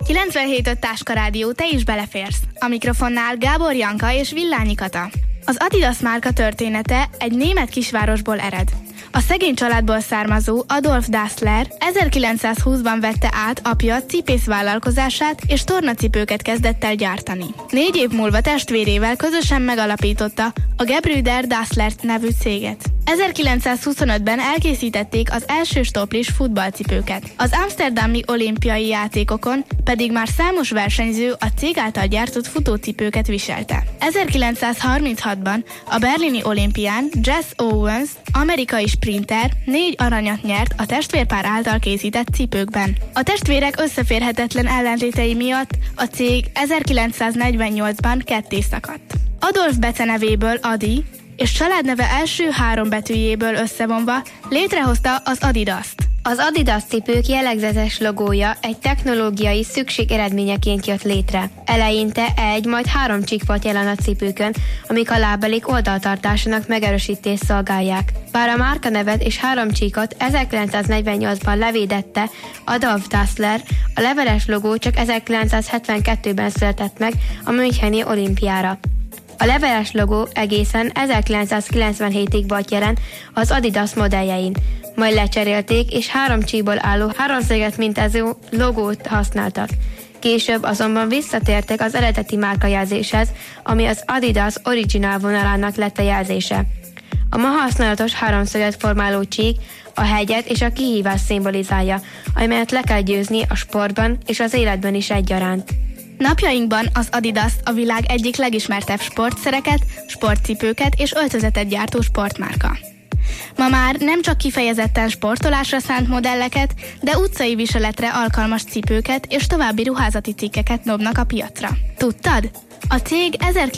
97.5 Táska Rádió, te is beleférsz. A mikrofonnál Gábor Janka és Villányi Kata. Az Adidas márka története egy német kisvárosból ered. A szegény családból származó Adolf Dassler 1920-ban vette át apja cipészvállalkozását, és tornacipőket kezdett el gyártani. 4 év múlva testvérével közösen megalapította a Gebrüder Dassler nevű céget. 1925-ben elkészítették az első stoplis futballcipőket. Az amszterdami olimpiai játékokon pedig már számos versenyző a cég által gyártott futócipőket viselte. 1936-ban a berlini olimpián Jess Owens, amerikai sprinter 4 aranyat nyert a testvérpár által készített cipőkben. A testvérek összeférhetetlen ellentétei miatt a cég 1948-ban ketté szakadt. Adolf becenevéből Adi és családneve első 3 betűjéből összevonva létrehozta az Adidast. Az Adidas cipők jellegzetes logója egy technológiai szükség eredményeként jött létre. Eleinte 1, majd 3 csík volt jelen a cipőkön, amik a lábelik oldaltartásának megerősítést szolgálják. Bár a márkanevet és 3 csíkot 1948-ban levédette Adolf Dassler, a leveles logó csak 1972-ben született meg a Müncheni olimpiára. A leveles logó egészen 1997-ig volt jelen az Adidas modelljein, majd lecserélték és 3 csíkból álló háromszöget mintázó logót használtak. Később azonban visszatértek az eredeti márkajelzéshez, ami az Adidas Original vonalának lett a jelzése. A ma használatos háromszöget formáló csík a hegyet és a kihívást szimbolizálja, amelyet le kell győzni a sportban és az életben is egyaránt. Napjainkban az Adidas a világ egyik legismertebb sportszereket, sportcipőket és öltözetet gyártó sportmárka. Ma már nem csak kifejezetten sportolásra szánt modelleket, de utcai viseletre alkalmas cipőket és további ruházati cikkeket dobnak a piacra. Tudtad? A cég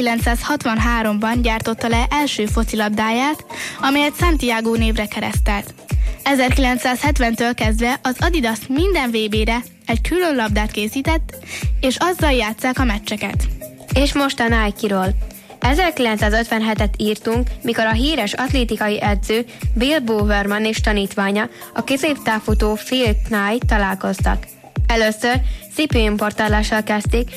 1963-ban gyártotta le első focilabdáját, amelyet Santiago névre keresztelt. 1970-től kezdve az Adidas minden VB-re egy külön labdát készített, és azzal játsszák a meccseket. És most a Nike-ról. 1957-et írtunk, mikor a híres atlétikai edző Bill Bowerman és tanítványa, a középtávfutó Phil Knight találkoztak. Először cipőimportálással kezdték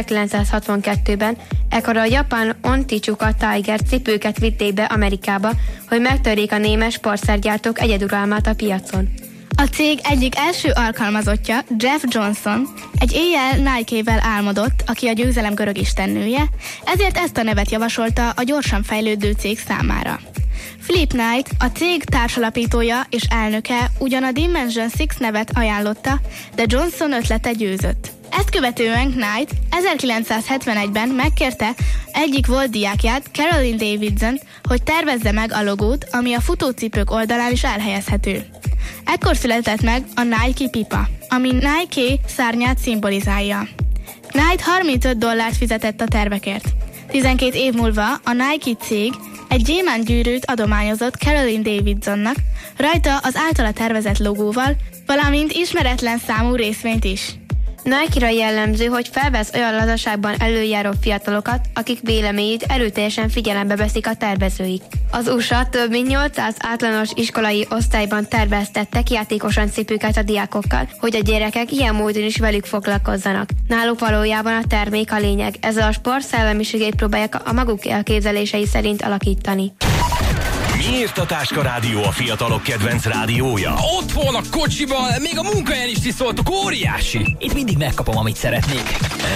1962-ben, ekkor a japán Onitsuka Tiger cipőket vitték be Amerikába, hogy megtörjék a német sportszergyártók egyeduralmát a piacon. A cég egyik első alkalmazottja, Jeff Johnson, egy éjjel Nike-vel álmodott, aki a győzelem görög istennője, ezért ezt a nevet javasolta a gyorsan fejlődő cég számára. Philip Knight, a cég társalapítója és elnöke ugyan a Dimension 6 nevet ajánlotta, de Johnson ötlete győzött. Ezt követően Knight 1971-ben megkérte egyik volt diákját, Caroline Davidson, hogy tervezze meg a logót, ami a futócipők oldalán is elhelyezhető. Ekkor született meg a Nike pipa, ami Nike szárnyát szimbolizálja. Knight $35 fizetett a tervekért. 12 év múlva a Nike cég egy gyémántgyűrűt adományozott Caroline Davidsonnak, rajta az általa tervezett logóval, valamint ismeretlen számú részvényt is. Nike-ra jellemző, hogy felvesz olyan lazaságban előjáró fiatalokat, akik véleményét erőteljesen figyelembe veszik a tervezőik. Az USA több mint 800 általános iskolai osztályban terveztettek játékosan cipőket a diákokkal, hogy a gyerekek ilyen módon is velük foglalkozzanak. Náluk valójában a termék a lényeg, ezzel a sport szellemiségét próbálják a maguk elképzelései szerint alakítani. Miért a Táska Rádió a fiatalok kedvenc rádiója? Ott van a kocsiban, még a munkahelyen is tiszoltok, óriási! Itt mindig megkapom, amit szeretnék.